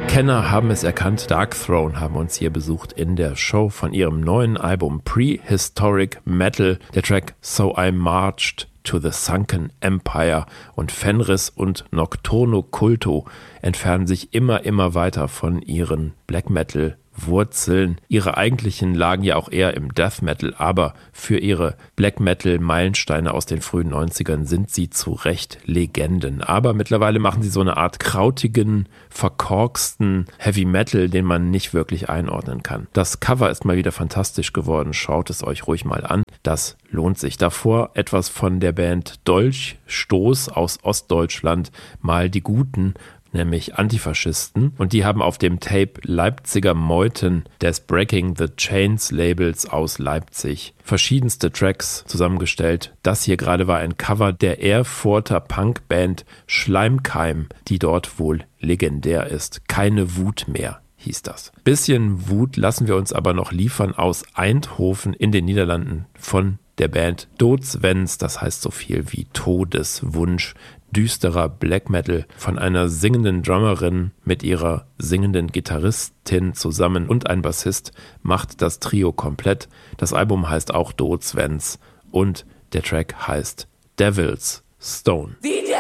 Kenner haben es erkannt, Darkthrone haben uns hier besucht in der Show von ihrem neuen Album Prehistoric Metal. Der Track So I Marched to the Sunken Empire und Fenris und Nocturno Culto entfernen sich immer weiter von ihren Black Metal Wurzeln. Ihre eigentlichen lagen ja auch eher im Death Metal, aber für ihre Black Metal Meilensteine aus den frühen 90ern sind sie zu Recht Legenden. Aber mittlerweile machen sie so eine Art krautigen, verkorksten Heavy Metal, den man nicht wirklich einordnen kann. Das Cover ist mal wieder fantastisch geworden, schaut es euch ruhig mal an. Das lohnt sich. Davor etwas von der Band Dolchstoß aus Ostdeutschland, mal die Guten, nämlich Antifaschisten, und die haben auf dem Tape Leipziger Meuten des Breaking the Chains Labels aus Leipzig verschiedenste Tracks zusammengestellt. Das hier gerade war ein Cover der Erfurter Punkband Schleimkeim, die dort wohl legendär ist. Keine Wut mehr hieß das. Bisschen Wut lassen wir uns aber noch liefern aus Eindhoven in den Niederlanden von der Band Doodswens, das heißt so viel wie Todeswunsch. Düsterer Black Metal von einer singenden Drummerin mit ihrer singenden Gitarristin zusammen und ein Bassist macht das Trio komplett. Das Album heißt auch Doodswens und der Track heißt Devil's Stone. The